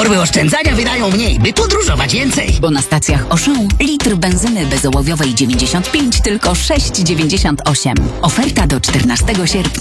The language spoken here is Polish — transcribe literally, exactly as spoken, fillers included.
Torby oszczędzania wydają mniej, by podróżować więcej. Bo na stacjach Auchan litr benzyny bezołowiowej dziewięćdziesiąt pięć tylko sześć dziewięćdziesiąt osiem. Oferta do czternastego sierpnia.